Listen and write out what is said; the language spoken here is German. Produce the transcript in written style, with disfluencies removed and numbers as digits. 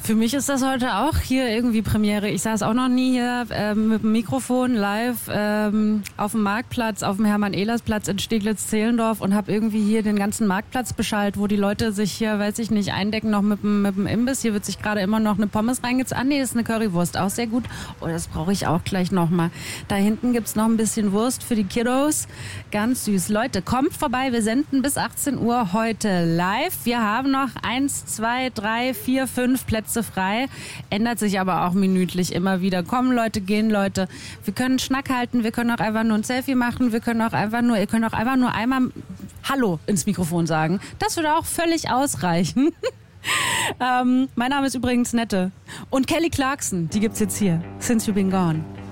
Für mich ist das heute auch hier irgendwie Premiere. Ich saß auch noch nie hier mit dem Mikrofon live auf dem Marktplatz, auf dem Hermann-Ehlers-Platz in Steglitz-Zehlendorf und habe irgendwie hier den ganzen Marktplatz beschallt, wo die Leute sich hier, weiß ich nicht, eindecken noch mit dem Imbiss. Hier wird sich gerade immer noch eine Pommes reingezogen. Ah nee, das ist eine Currywurst, auch sehr gut. Oh, das brauche ich auch gleich nochmal. Da hinten gibt's noch ein bisschen Wurst für die Kiddos. Ganz süß. Leute, kommt vorbei. Wir senden bis 18 Uhr heute live. Wir haben noch 1, 2, 3, 4, 5 Plätze frei, ändert sich aber auch minütlich immer wieder. Kommen Leute, gehen Leute. Wir können Schnack halten, wir können auch einfach nur ein Selfie machen, ihr könnt auch einfach nur einmal Hallo ins Mikrofon sagen. Das würde auch völlig ausreichen. Mein Name ist übrigens Nette. Und Kelly Clarkson, die gibt's jetzt hier. Since You've Been Gone.